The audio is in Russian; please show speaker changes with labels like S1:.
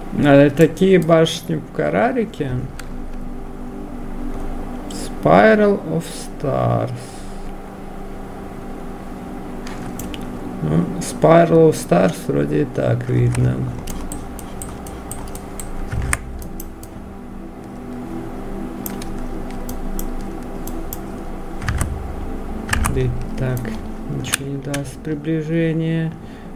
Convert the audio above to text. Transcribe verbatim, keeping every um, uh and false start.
S1: А такие башни в Карарике. Spiral of Stars. Ну, Spiral of Stars вроде и так видно. И так, ничего не даст приближение.